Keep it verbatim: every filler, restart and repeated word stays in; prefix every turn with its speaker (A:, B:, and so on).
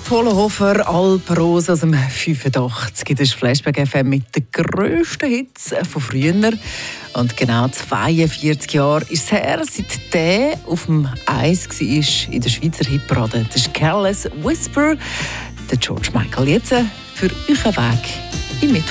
A: Polahofer, Alpenrose aus dem fünfundachtzig. Das ist Flashback F M mit den grössten Hits von früher. Und genau zweiundvierzig Jahre ist es her, seit der auf dem Eis war in der Schweizer Hitparade. Das ist Careless Whisper, der George Michael. Jetzt für euch ein Weg im Mittwoch.